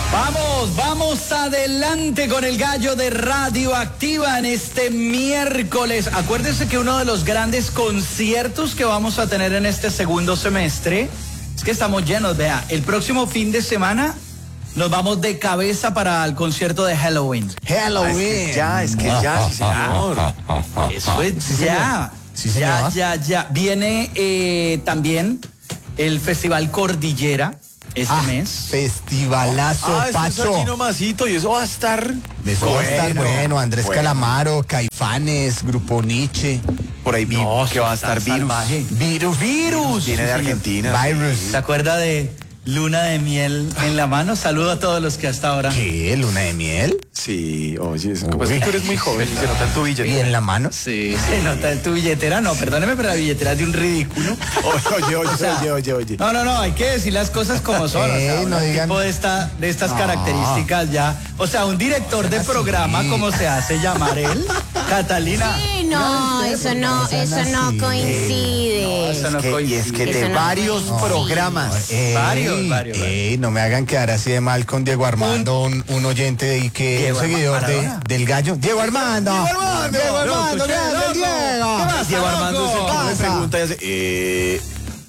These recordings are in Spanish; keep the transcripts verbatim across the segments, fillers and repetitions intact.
Vamos, vamos adelante con el gallo de Radioactiva en este miércoles. Acuérdense que uno de los grandes conciertos que vamos a tener en este segundo semestre es que estamos llenos, vea, el próximo fin de semana nos vamos de cabeza para el concierto de Halloween. Halloween. Es que ya, es que ya, sí, señor. Eso es Sí, ya. Sí, ya, señor. ya, ya. Viene eh, también el Festival Cordillera este Ah, mes. festivalazo, Ah, eso es Pacho. aquí nomasito y eso va a estar Eso va a estar bueno. Andrés bueno. Calamaro, Caifanes, Grupo Nietzsche. Por ahí vi No, que va a estar Virus. salvaje. Virus, virus. Viene de Argentina. Virus. ¿Se acuerda de Luna de Miel en la mano? Saludo a todos los que hasta ahora. ¿Qué? ¿Luna de miel? Sí, oye, es, como Uy. es que tú eres muy joven y se nota en tu ¿Y billetera. en la mano? Sí, se nota en tu billetera. No, perdóneme, pero la billetera es de un ridículo. Oye, oye, oye, O sea, oye, oye, oye. No, no, no, hay que decir las cosas como son. O sea, Ey, no un digan- tipo de, esta, de estas No. características ya. O sea, un director de programa, como se hace llamar él, Catalina. Sí, no, eso no, eso no coincide. Eso no Es que- y es que coincide. de Eso no varios coincide. programas. Ey, Varios, varios, ey, no me hagan quedar así de mal con Diego Armando, un, un oyente de ahí que Diego un seguidor Armando de, Maradona. del gallo. Diego Armando. Diego Armando. Diego No, Armando, escuché, ¿qué hace el loco. Diego? Diego Armando es el que loco? me pregunta y hace, eh,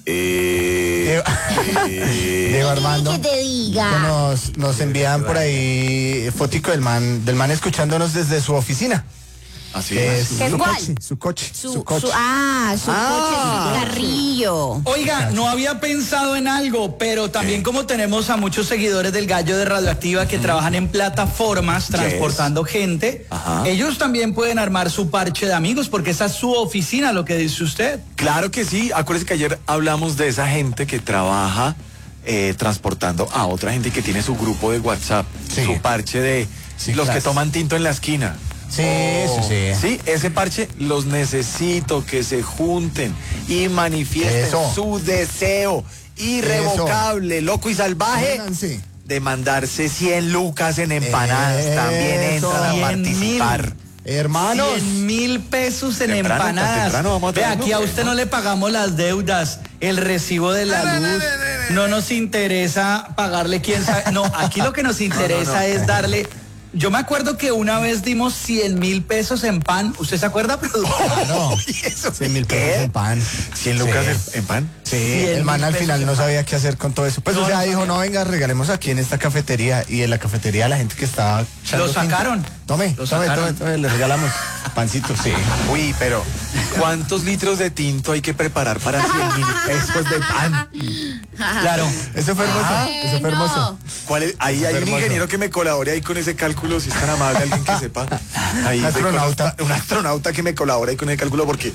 eh, Diego, eh. Diego Armando. Que te que diga. nos, nos envían por ahí fotico del man, del man escuchándonos desde su oficina. Así Que es. es ¿Qué es su cuál? coche, su coche, Su, su coche. su- ah, su Ah. coche, su carrillo. Oiga, no había pensado en algo, pero también como tenemos a muchos seguidores del Gallo de Radioactiva que trabajan en plataformas transportando gente, Ajá. ellos también pueden armar su parche de amigos porque esa es su oficina, lo que dice usted. Claro que sí. Acuérdese que ayer hablamos de esa gente que trabaja eh, transportando a otra gente que tiene su grupo de WhatsApp, Sí. su parche de Sí, los claro. que toman tinto en la esquina. Sí, sí, sí. Sí, ese parche los necesito que se junten y manifiesten Eso. su deseo irrevocable, loco y salvaje Vénganse. de mandarse cien lucas en empanadas. Eso. También entran a cien participar. mil. Hermanos. cien mil pesos en Temprano, tan empanadas. temprano vamos a Ve, traer aquí a números, usted ¿no? no le pagamos las deudas, el recibo de la luz. No nos interesa pagarle quién sabe. No, aquí lo que nos interesa es darle. Yo me acuerdo que una vez dimos cien mil pesos en pan. ¿Usted se acuerda, productor? No, ¿Y eso cien mil qué? pesos en pan. cien lucas Sí. en, en pan. Sí, cien el man mil al pesos final en no pan. sabía qué hacer con todo eso. Pues No, o sea, no dijo, sabía. no, venga, regalemos aquí en esta cafetería. Y en la cafetería la gente que estaba echando Lo sacaron. tinto. Tome, Lo tome, sacaron. tome, tome, le regalamos pancitos, sí. Uy, pero ¿cuántos litros de tinto hay que preparar para cien mil pesos de pan? Claro. Eso fue hermoso, eso fue hermoso. No. ¿Cuál es? Ahí hay un hermoso. ingeniero que me colabore ahí con ese cálculo, si es tan amable, alguien que sepa. Ahí Un de astronauta. conosta- Un astronauta que me colabore ahí con el cálculo porque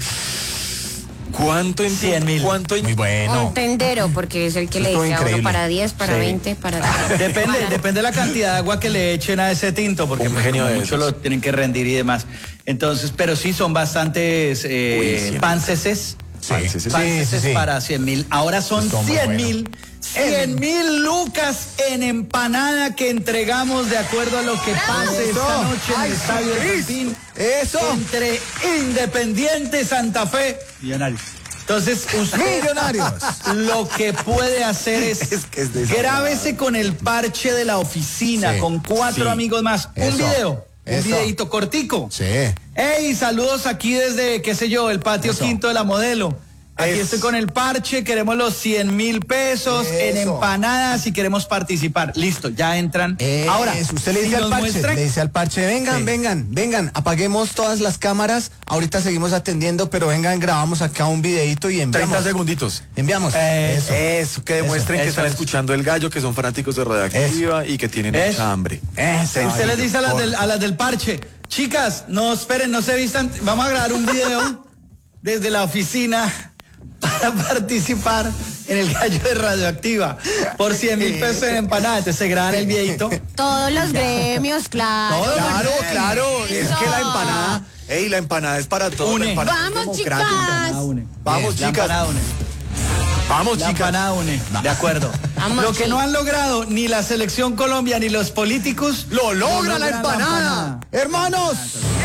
¿cuánto en cien mil. ¿Cuánto en Muy bueno. Un tendero, porque es el que le Estuvo dice a uno increíble. para diez, para Sí. veinte, para... Depende, para- depende de la cantidad de agua que le echen a ese tinto, porque Un pues, genio como de mucho esos. lo tienen que rendir y demás. Entonces, pero sí son bastantes eh, Uy, cien. panceses. Sí, Panceses. sí, Panceses sí, sí. para cien mil. Ahora son Estuvo muy cien bueno. mil. cien mil lucas en empanada que entregamos de acuerdo a lo que pase Eso. esta noche en Ay, el Estadio del Luis. Campín. Eso. Entre Independiente Santa Fe. Millonarios. Entonces, usted Millonarios. lo que puede hacer es, Es que es desagradable. grábese con el parche de la oficina, Sí. con cuatro Sí. amigos más. Un Eso. video, un Eso. videito cortico. Sí. Hey, saludos aquí desde, qué sé yo, el patio Eso. quinto de la Modelo. Aquí Es- estoy con el parche, queremos los cien mil pesos en Eso. empanadas y queremos participar. Listo, ya entran. Ahora, Ahora, usted le si dice al nos parche, muestran- le dice al parche, vengan, Sí. vengan, vengan, apaguemos todas las cámaras, ahorita seguimos atendiendo, pero vengan, grabamos acá un videito y enviamos. treinta segunditos. Enviamos. Eh, Eso. Eso, que demuestren Eso, que están eso. escuchando el gallo, que son fanáticos de Radioactiva y que tienen Eso. mucha hambre. Eso. Usted les dice a las, del, a las del parche, chicas, no esperen, no se vistan, vamos a grabar un video desde la oficina para participar en el gallo de Radioactiva por cien mil pesos en empanadas. Entonces se graban el videito. Todos los gremios, claro. Todo, Claro, Bien. claro, es Eso. que la empanada, ey, la empanada es para todos. Une. la empanada es Vamos, democrática. chicas. Empanada une. Vamos, La chicas. empanada une. Vamos, La chicas. empanada une. De acuerdo. Vamos, Lo que sí. no han logrado ni la selección Colombia ni los políticos Lo logra la logran empanada. Hermanos,